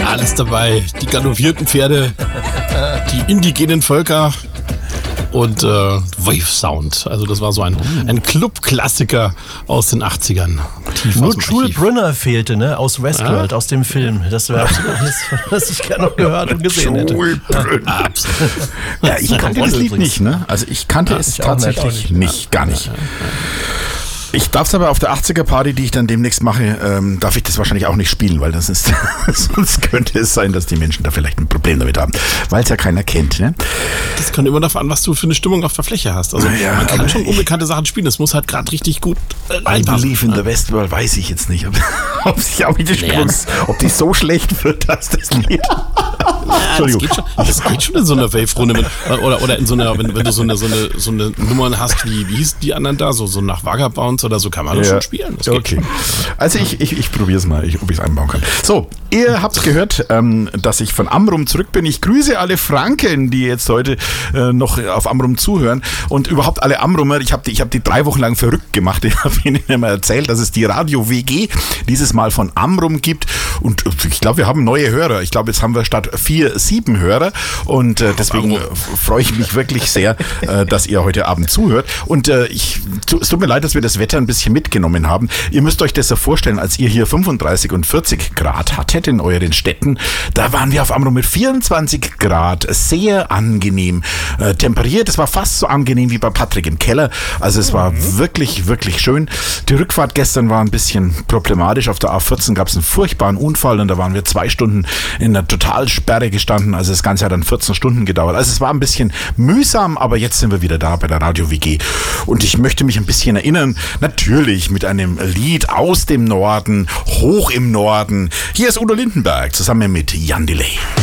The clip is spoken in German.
Alles dabei. Die galoppierten Pferde, die indigenen Völker und Wave Sound. Also das war so ein Club-Klassiker aus den 80ern. Nur Jule Brynner fehlte, ne? Aus Westworld, aus dem Film. Das wäre alles, was ich gerne noch gehört und gesehen hätte. Jule Brynner. Ja, ich kannte das Lied nicht, ne? Also ich kannte es tatsächlich nicht, gar nicht. Ich darf es aber auf der 80er-Party, die ich dann demnächst mache, darf ich das wahrscheinlich auch nicht spielen, weil das ist, sonst könnte es sein, dass die Menschen da vielleicht ein Problem damit haben, weil es ja keiner kennt. Ne? Das kommt immer davon an, was du für eine Stimmung auf der Fläche hast. Also man kann schon unbekannte Sachen spielen, es muss halt gerade richtig gut reinpassen. I Believe in the Westworld weiß ich jetzt nicht, ob die so schlecht wird, dass das Lied... Entschuldigung. Das geht schon in so einer Wave-Runde oder in so einer, wenn du so eine Nummer hast, wie hießen die anderen da, so nach Vagabonds oder so, kann man das schon spielen. Das geht schon. Also ich probiere es mal, ob ich es einbauen kann. So, ihr habt gehört, dass ich von Amrum zurück bin. Ich grüße alle Franken, die jetzt heute noch auf Amrum zuhören und überhaupt alle Amrumer. Ich hab die 3 Wochen lang verrückt gemacht. Ich habe ihnen immer erzählt, dass es die Radio WG dieses Mal von Amrum gibt und ich glaube, wir haben neue Hörer. Ich glaube, jetzt haben wir statt 4, 7 Hörer und deswegen freue ich mich wirklich sehr, dass ihr heute Abend zuhört und es tut mir leid, dass wir das Wetter ein bisschen mitgenommen haben. Ihr müsst euch das so vorstellen, als ihr hier 35 und 40 Grad hattet in euren Städten, da waren wir auf Amrum mit 24 Grad, sehr angenehm temperiert. Es war fast so angenehm wie bei Patrick im Keller. Also es war wirklich, wirklich schön. Die Rückfahrt gestern war ein bisschen problematisch. Auf der A14 gab es einen furchtbaren Unfall und da waren wir 2 Stunden in der Totalsperre gestanden. Also das Ganze hat dann 14 Stunden gedauert. Also es war ein bisschen mühsam, aber jetzt sind wir wieder da bei der Radio WG. Und ich möchte mich ein bisschen erinnern, natürlich mit einem Lied aus dem Norden, hoch im Norden. Hier ist Udo Lindenberg zusammen mit Jan Delay.